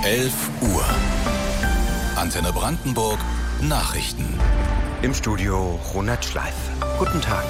11 Uhr. Antenne Brandenburg Nachrichten. Im Studio Ronald Schleif. Guten Tag.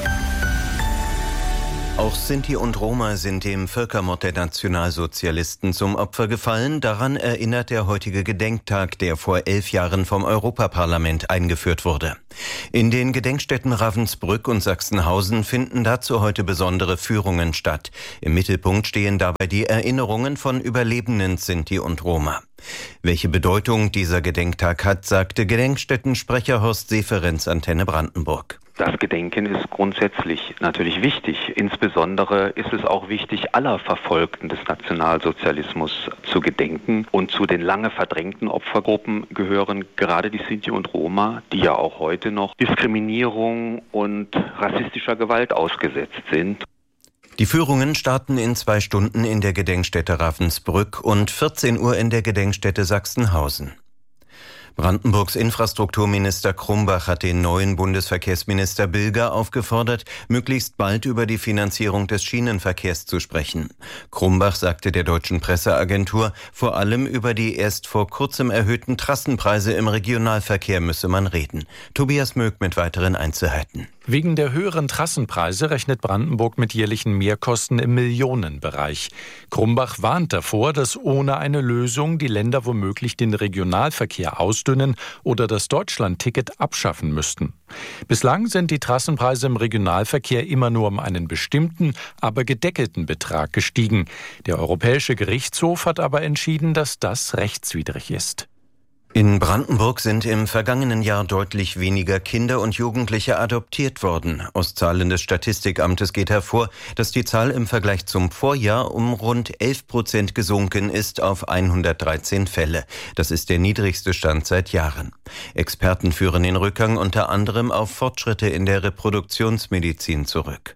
Auch Sinti und Roma sind dem Völkermord der Nationalsozialisten zum Opfer gefallen. Daran erinnert der heutige Gedenktag, der vor 11 Jahren vom Europaparlament eingeführt wurde. In den Gedenkstätten Ravensbrück und Sachsenhausen finden dazu heute besondere Führungen statt. Im Mittelpunkt stehen dabei die Erinnerungen von Überlebenden Sinti und Roma. Welche Bedeutung dieser Gedenktag hat, sagte Gedenkstättensprecher Horst Seferenz, Antenne Brandenburg. Das Gedenken ist grundsätzlich natürlich wichtig. Insbesondere ist es auch wichtig, aller Verfolgten des Nationalsozialismus zu gedenken. Und zu den lange verdrängten Opfergruppen gehören gerade die Sinti und Roma, die ja auch heute noch Diskriminierung und rassistischer Gewalt ausgesetzt sind. Die Führungen starten in 2 Stunden in der Gedenkstätte Ravensbrück und 14 Uhr in der Gedenkstätte Sachsenhausen. Brandenburgs Infrastrukturminister Krumbach hat den neuen Bundesverkehrsminister Bilger aufgefordert, möglichst bald über die Finanzierung des Schienenverkehrs zu sprechen. Krumbach sagte der deutschen Presseagentur, vor allem über die erst vor kurzem erhöhten Trassenpreise im Regionalverkehr müsse man reden. Tobias Möck mit weiteren Einzelheiten. Wegen der höheren Trassenpreise rechnet Brandenburg mit jährlichen Mehrkosten im Millionenbereich. Krumbach warnt davor, dass ohne eine Lösung die Länder womöglich den Regionalverkehr ausdünnen oder das Deutschlandticket abschaffen müssten. Bislang sind die Trassenpreise im Regionalverkehr immer nur um einen bestimmten, aber gedeckelten Betrag gestiegen. Der Europäische Gerichtshof hat aber entschieden, dass das rechtswidrig ist. In Brandenburg sind im vergangenen Jahr deutlich weniger Kinder und Jugendliche adoptiert worden. Aus Zahlen des Statistikamtes geht hervor, dass die Zahl im Vergleich zum Vorjahr um rund 11% gesunken ist auf 113 Fälle. Das ist der niedrigste Stand seit Jahren. Experten führen den Rückgang unter anderem auf Fortschritte in der Reproduktionsmedizin zurück.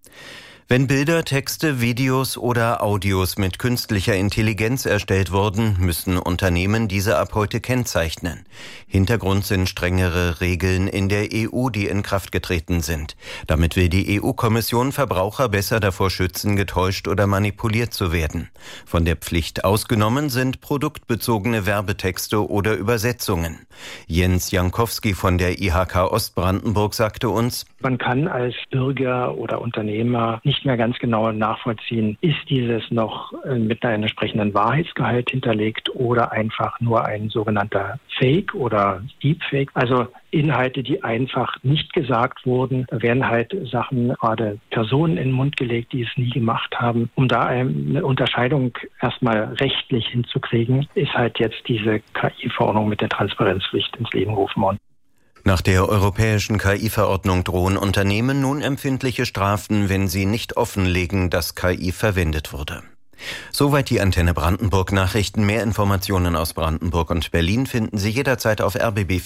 Wenn Bilder, Texte, Videos oder Audios mit künstlicher Intelligenz erstellt wurden, müssen Unternehmen diese ab heute kennzeichnen. Hintergrund sind strengere Regeln in der EU, die in Kraft getreten sind. Damit will die EU-Kommission Verbraucher besser davor schützen, getäuscht oder manipuliert zu werden. Von der Pflicht ausgenommen sind produktbezogene Werbetexte oder Übersetzungen. Jens Jankowski von der IHK Ostbrandenburg sagte uns: Man kann als Bürger oder Unternehmer nicht mehr ganz genau nachvollziehen, ist dieses noch mit einem entsprechenden Wahrheitsgehalt hinterlegt oder einfach nur ein sogenannter Fake oder Deepfake. Also Inhalte, die einfach nicht gesagt wurden, da werden halt Sachen, gerade Personen in den Mund gelegt, die es nie gemacht haben. Um da eine Unterscheidung erstmal rechtlich hinzukriegen, ist halt jetzt diese KI-Verordnung mit der Transparenzpflicht ins Leben gerufen worden. Nach der europäischen KI-Verordnung drohen Unternehmen nun empfindliche Strafen, wenn sie nicht offenlegen, dass KI verwendet wurde. Soweit die Antenne Brandenburg Nachrichten. Mehr Informationen aus Brandenburg und Berlin finden Sie jederzeit auf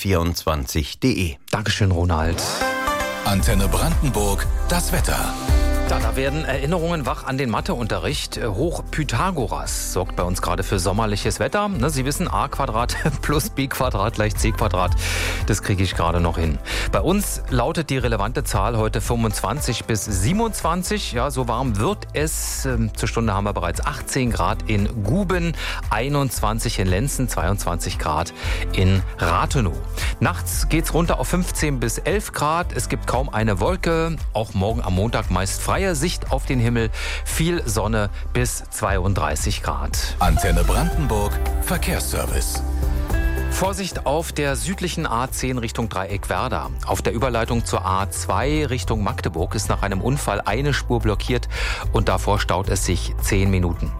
rbb24.de. Dankeschön, Ronald. Antenne Brandenburg, das Wetter. Da werden Erinnerungen wach an den Matheunterricht. Hoch Pythagoras sorgt bei uns gerade für sommerliches Wetter. Sie wissen, a² plus b² gleich c². Das kriege ich gerade noch hin. Bei uns lautet die relevante Zahl heute 25 bis 27. Ja, so warm wird es. Zur Stunde haben wir bereits 18 Grad in Guben, 21 in Lenzen, 22 Grad in Rathenow. Nachts geht's runter auf 15 bis 11 Grad. Es gibt kaum eine Wolke. Auch morgen am Montag meist freie Sicht auf den Himmel, viel Sonne bis 32 Grad. Antenne Brandenburg Verkehrsservice. Vorsicht auf der südlichen A10 Richtung Dreieckwerder. Auf der Überleitung zur A2 Richtung Magdeburg ist nach einem Unfall eine Spur blockiert und davor staut es sich 10 Minuten.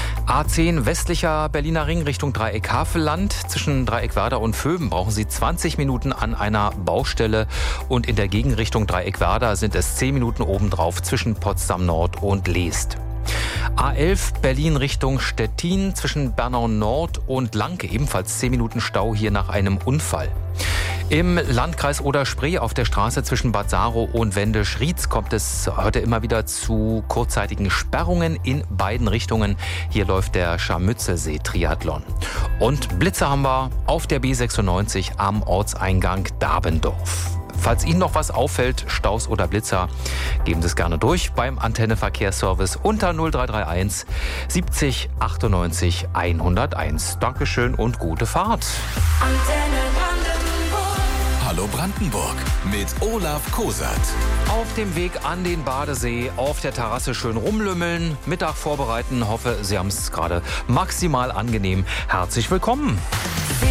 A10 westlicher Berliner Ring Richtung Dreieck-Havelland. Zwischen Dreieckwerder und Vöben brauchen Sie 20 Minuten an einer Baustelle. Und in der Gegenrichtung Dreieckwerder sind es 10 Minuten obendrauf zwischen Potsdam Nord und Leest. A11 Berlin Richtung Stettin zwischen Bernau Nord und Lanke. Ebenfalls 10 Minuten Stau hier nach einem Unfall. Im Landkreis Oder-Spree auf der Straße zwischen Bad Saro und Wendisch-Rietz kommt es heute immer wieder zu kurzzeitigen Sperrungen in beiden Richtungen. Hier läuft der Scharmützelsee-Triathlon. Und Blitze haben wir auf der B96 am Ortseingang Dabendorf. Falls Ihnen noch was auffällt, Staus oder Blitzer, geben Sie es gerne durch beim Antenne Verkehrsservice unter 0331 70 98 101. Dankeschön und gute Fahrt. Hallo Brandenburg mit Olaf Kosert. Auf dem Weg an den Badesee, auf der Terrasse schön rumlümmeln, Mittag vorbereiten. Hoffe, Sie haben es gerade maximal angenehm. Herzlich willkommen.